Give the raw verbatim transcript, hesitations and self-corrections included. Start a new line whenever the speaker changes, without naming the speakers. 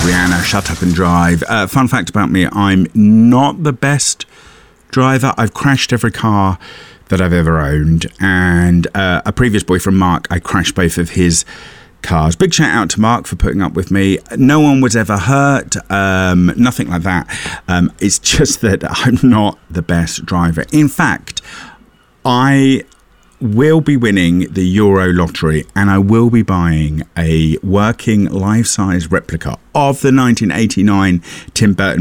Rihanna, Shut Up and Drive. Uh, fun fact about me, I'm not the best driver. I've crashed every car that I've ever owned. And uh, a previous boyfriend, Mark, I crashed both of his cars. Big shout out to Mark for putting up with me. No one was ever hurt, um, nothing like that. Um, it's just that I'm not the best driver. In fact, I will be winning the Euro lottery and I will be buying a working life-size replica of the nineteen eighty-nine Tim Burton